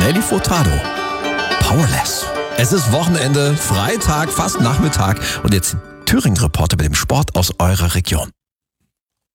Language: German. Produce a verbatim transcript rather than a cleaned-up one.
Nelly Furtado. Powerless. Es ist Wochenende, Freitag, fast Nachmittag und jetzt Thüringen-Reporter mit dem Sport aus eurer Region.